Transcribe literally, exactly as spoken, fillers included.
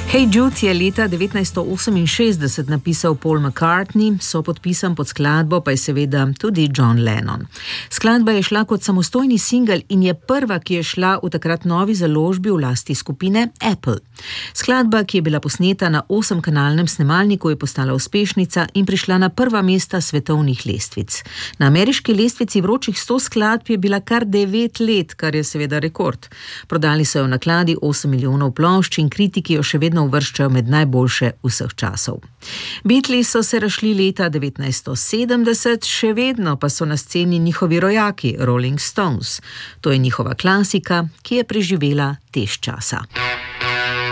Hey Jude je leta devetnajststo oseminšestdeset napisal Paul McCartney, sopodpisan pod skladbo pa je seveda tudi John Lennon. Skladba je šla kot samostojni singel in je prva, ki je šla v takrat novi založbi v lasti skupine Apple. Skladba, ki je bila posneta na osemkanalnem snemalniku, je postala uspešnica in prišla na prva mesta svetovnih lestvic. Na ameriški lestvici vročih sto skladb je bila kar devet let, kar je seveda rekord. Prodali so jo v nakladi osem milijonov plošč in kritiki jo še vedno uvrščajo med najboljše vseh časov. Beatli so se razšli leta devetnajststo sedemdeset, še vedno pa so na sceni njihovi rojaki Rolling Stones. To je njihova klasika, ki je preživela tež časa.